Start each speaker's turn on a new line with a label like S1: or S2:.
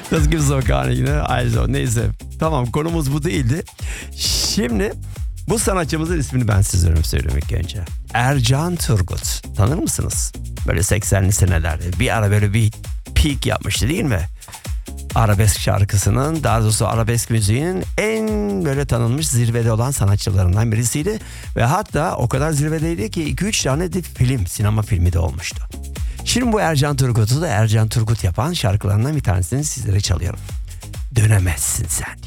S1: Kızgın Sokağı'na yine ayrıca neyse. Tamam, konumuz bu değildi. Şimdi bu sanatçımızın ismini ben sizlere söyleyeyim ilk önce. Ercan Turgut. Tanır mısınız? Böyle 80'li senelerde bir ara böyle bir peak yapmıştı değil mi? Arabesk şarkısının, daha doğrusu arabesk müziğin en böyle tanınmış, zirvede olan sanatçılarından birisiydi. Ve hatta o kadar zirvedeydi ki 2-3 tane de sinema filmi de olmuştu. Şimdi bu Ercan Turgut'u da Ercan Turgut yapan şarkılarından bir tanesini sizlere çalıyorum. Dönemezsin sen.